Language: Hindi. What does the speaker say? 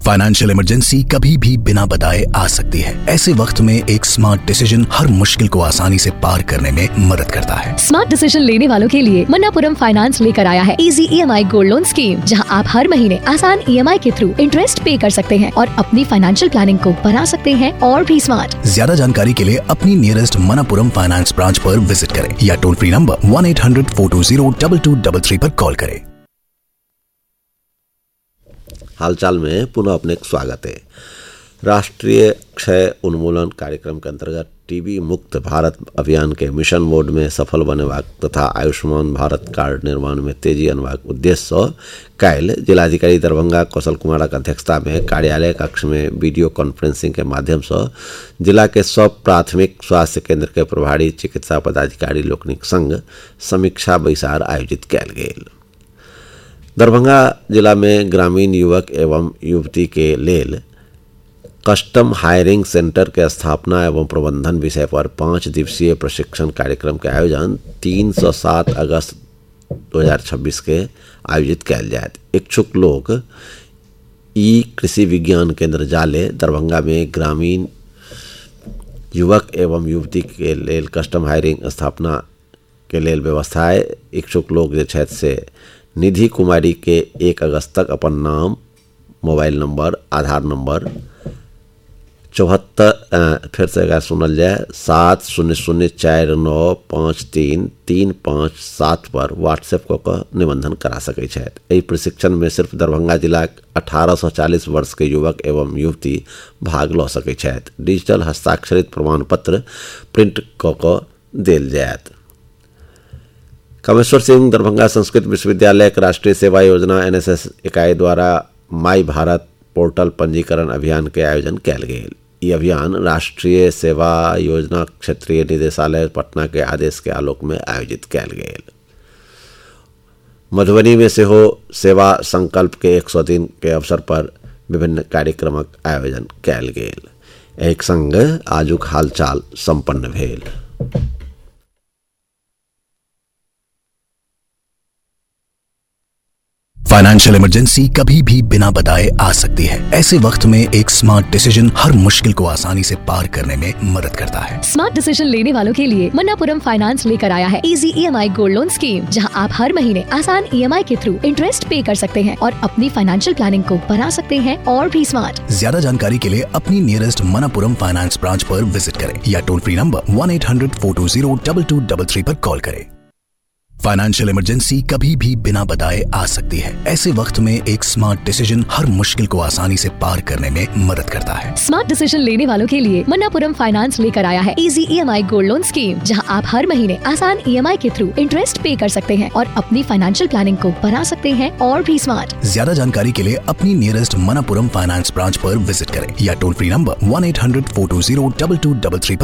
फाइनेंशियल इमरजेंसी कभी भी बिना बताए आ सकती है। ऐसे वक्त में एक स्मार्ट डिसीजन हर मुश्किल को आसानी से पार करने में मदद करता है। स्मार्ट डिसीजन लेने वालों के लिए मन्नापुरम फाइनेंस लेकर आया है easy EMI gold loan scheme, जहां आप हर महीने आसान EMI के थ्रू इंटरेस्ट पे कर सकते हैं और अपनी फाइनेंशियल प्लानिंग को बना सकते हैं और भी स्मार्ट। ज्यादा जानकारी के लिए अपनी नियरेस्ट मन्नापुरम फाइनेंस ब्रांच पर विजिट करें या टोल फ्री नंबर 1-800-420-2233 पर कॉल करें। हालचाल में पुनः अपने स्वागत है। राष्ट्रीय क्षय उन्मूलन कार्यक्रम के अंतर्गत टीबी मुक्त भारत अभियान के मिशन मोड में सफल बनेबाक तथा आयुष्मान भारत कार्ड निर्माण में तेजी अनबाक उद्देश्य काल्हि जिलाधिकारी दरभंगा कौशल कुमारक अध्यक्षता में कार्यालय कक्ष में वीडियो कॉन्फ्रेंसिंग के माध्यम से जिला के सब प्राथमिक स्वास्थ्य केंद्र के प्रभारी चिकित्सा पदाधिकारी लोकनिक संग समीक्षा बैसार आयोजित कयल गेल। दरभंगा जिला में ग्रामीण युवक एवं युवती के लेल कस्टम हायरिंग सेंटर के स्थापना एवं प्रबंधन विषय पर 5 दिवसीय प्रशिक्षण कार्यक्रम के आयोजन 3 से 7 अगस्त 2026 के आयोजित कयल जायत। इच्छुक लोग कृषि विज्ञान केंद्र जाले दरभंगा में ग्रामीण युवक एवं युवती के लेल कस्टम हायरिंग स्थापना के लेल व्यवस्था है। इच्छुक लोग जे छथि से निधि कुमारी के 1 अगस्त तक अपन नाम, मोबाइल नंबर, आधार नंबर 74 फिर से अगर सुनल जाए 7004953357 पर व्हाट्सएप को निबंधन करा सकै छथि। एहि प्रशिक्षण में सिर्फ दरभंगा जिला 18 से 40 वर्ष के युवक एवं युवती भाग ल सकै छथि। डिजिटल हस्ताक्षरित प्रमाण पत्र प्रिंट कऽ देल जायत। कामेश्वर सिंह दरभंगा संस्कृत विश्वविद्यालय के राष्ट्रीय सेवा योजना NSS इकाई द्वारा माई भारत पोर्टल पंजीकरण अभियान के आयोजन कयल गेल। ई अभियान राष्ट्रीय सेवा योजना क्षेत्रीय निदेशालय पटना के आदेश के आलोक में आयोजित कयल गेल। मधुबनी में सेहो सेवा संकल्प के 100 दिन के अवसर पर विभिन्न कार्यक्रमक आयोजन कयल गेल। एक संग आजुक हालचाल संपन्न भेल। फाइनेंशियल इमरजेंसी कभी भी बिना बताए आ सकती है। ऐसे वक्त में एक स्मार्ट डिसीजन हर मुश्किल को आसानी से पार करने में मदद करता है। स्मार्ट डिसीजन लेने वालों के लिए मन्नापुरम फाइनेंस लेकर आया है easy EMI gold loan scheme, जहां आप हर महीने आसान EMI के थ्रू इंटरेस्ट पे कर सकते हैं और अपनी फाइनेंशियल प्लानिंग को बना सकते हैं और भी स्मार्ट। ज्यादा जानकारी के लिए अपनी नियरेस्ट मन्नापुरम फाइनेंस ब्रांच पर विजिट करें या टोल फ्री नंबर 1-800-420-2233 पर कॉल करें। फाइनेंशियल इमरजेंसी कभी भी बिना बताए आ सकती है। ऐसे वक्त में एक स्मार्ट डिसीजन हर मुश्किल को आसानी से पार करने में मदद करता है। स्मार्ट डिसीजन लेने वालों के लिए मन्नापुरम फाइनेंस लेकर आया है easy EMI gold loan scheme, जहां आप हर महीने आसान EMI के थ्रू इंटरेस्ट पे कर सकते हैं और अपनी फाइनेंशियल प्लानिंग को बना सकते हैं और भी स्मार्ट। ज्यादा जानकारी के लिए अपनी नियरेस्ट मन्नापुरम फाइनेंस ब्रांच पर विजिट करें या टोल फ्री नंबर 1-800-420-2233 पर